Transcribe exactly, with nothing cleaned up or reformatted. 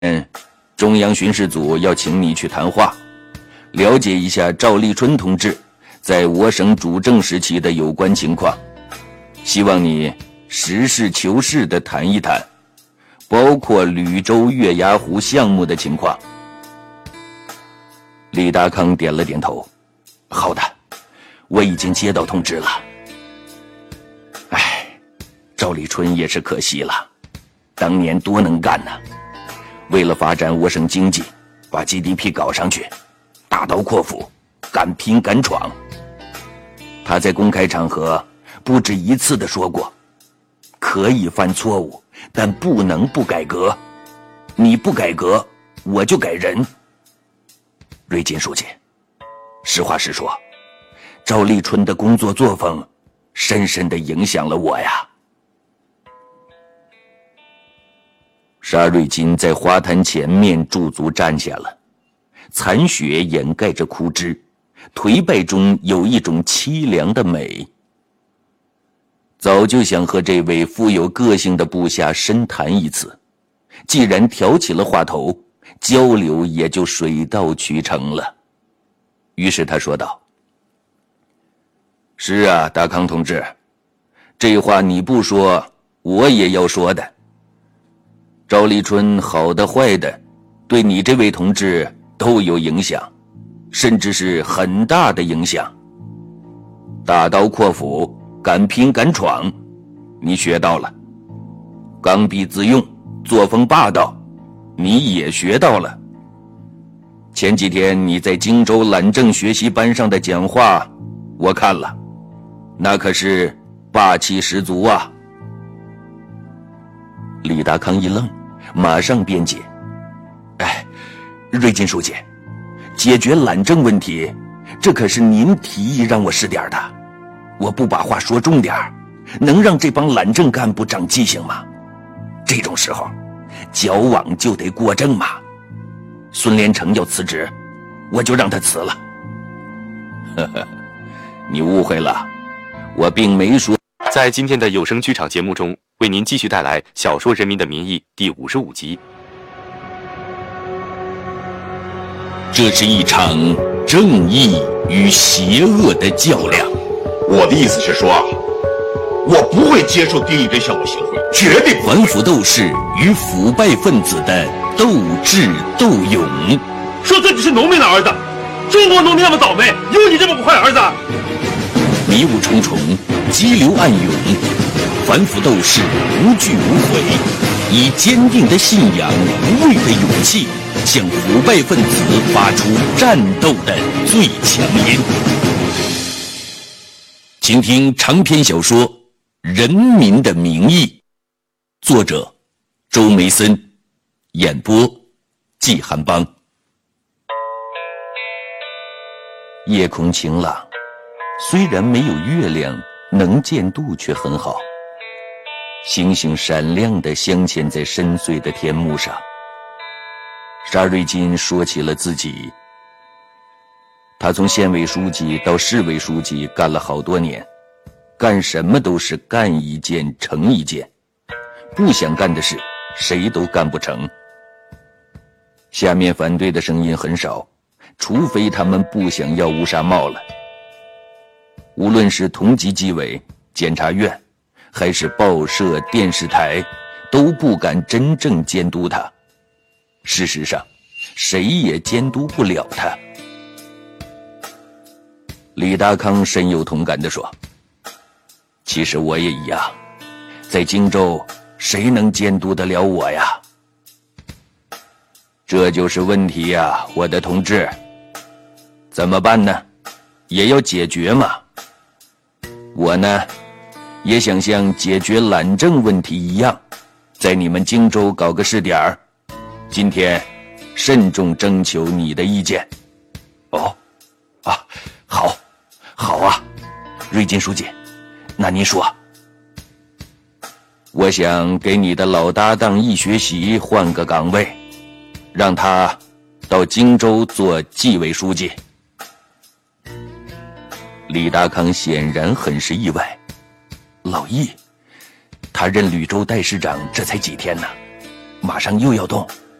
嗯，中央巡视组要请你去谈话，了解一下赵立春同志在我省主政时期的有关情况，希望你实事求是地谈一谈，包括吕州月牙湖项目的情况。李达康点了点头，好的，我已经接到通知了。哎，赵立春也是可惜了，当年多能干呢，为了发展我省经济，把 G D P 搞上去，大刀阔斧，敢拼敢闯。他在公开场合不止一次地说过，可以犯错误，但不能不改革。你不改革，我就改人。瑞金书记，实话实说，赵立春的工作作风深深地影响了我呀。沙瑞金在花坛前面驻足站下了，残雪掩盖着枯枝，颓败中有一种凄凉的美。早就想和这位富有个性的部下深谈一次，既然挑起了话头，交流也就水到渠成了。于是他说道：是啊，达康同志，这话你不说，我也要说的。赵立春好的坏的，对你这位同志都有影响，甚至是很大的影响。大刀阔斧，敢拼敢闯，你学到了；刚愎自用，作风霸道，你也学到了。前几天你在荆州懒政学习班上的讲话，我看了，那可是霸气十足啊。李达康一愣，马上辩解：哎，瑞金书记，解决懒政问题，这可是您提议让我试点的，我不把话说重点，能让这帮懒政干部长记性吗？这种时候矫枉就得过正嘛。孙连成要辞职，我就让他辞了。呵呵，你误会了，我并没说。 在今天的有声剧场节目中，为您继续带来小说《人民的名义》第五十五集。 这是一场正义与邪恶的较量。 我的意思是说，我不会接受丁义珍向我行贿，绝对不会。 反腐斗士与腐败分子的斗智斗勇。 说自己是农民的儿子，中国农民那么倒霉，有你这么个坏儿子？ 迷雾重重，激流暗涌，反腐斗士无惧无悔，以坚定的信仰、无畏的勇气，向腐败分子发出战斗的最强音。请听长篇小说《人民的名义》，作者周梅森，演播季寒邦。夜空晴朗，虽然没有月亮，能见度却很好，星星闪亮地镶嵌在深邃的天幕上。沙瑞金说起了自己，他从县委书记到市委书记干了好多年，干什么都是干一件成一件，不想干的事谁都干不成。下面反对的声音很少，除非他们不想要乌纱帽了。无论是同级纪委、检察院，还是报社、电视台，都不敢真正监督他。事实上，谁也监督不了他。李达康深有同感地说：其实我也一样，在荆州，谁能监督得了我呀？这就是问题呀，我的同志。怎么办呢？也要解决嘛。我呢，也想像解决懒政问题一样，在你们荆州搞个试点儿。今天慎重征求你的意见。哦，啊，好，好啊，瑞金书记，那您说。我想给你的老搭档易学习换个岗位，让他到荆州做纪委书记。李达康显然很是意外，老易，他任吕州代市长这才几天呢，马上又要动。